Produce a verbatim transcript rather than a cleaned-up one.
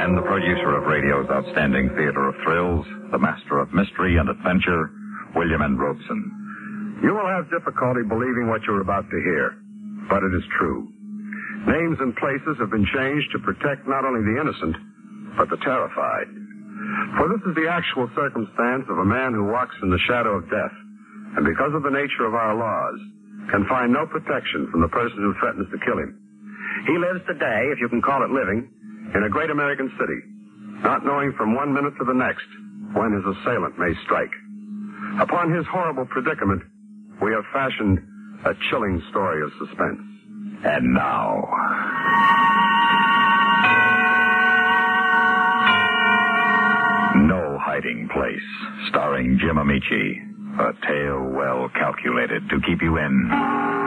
And the producer of radio's outstanding theater of thrills, the master of mystery and adventure, William N. Robson. You will have difficulty believing what you're about to hear, but it is true. Names and places have been changed to protect not only the innocent, but the terrified. For this is the actual circumstance of a man who walks in the shadow of death, and because of the nature of our laws, can find no protection from the person who threatens to kill him. He lives today, if you can call it living, in a great American city, not knowing from one minute to the next when his assailant may strike. Upon his horrible predicament, we have fashioned a chilling story of suspense. And now, No Hiding Place, starring Jim Amici. A tale well calculated to keep you in